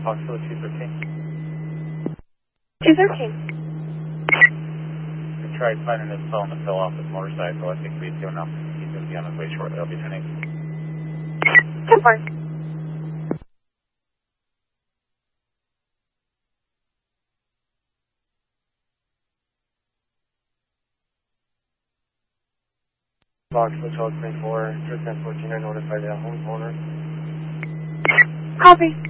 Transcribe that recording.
Foxtrot 213. 213. We tried finding his phone to fill off his motorcycle. I think he's going to be on his way shortly. I'll be turning. 10-4. Foxtrot 1224, 1014, I notified the home owner. Copy.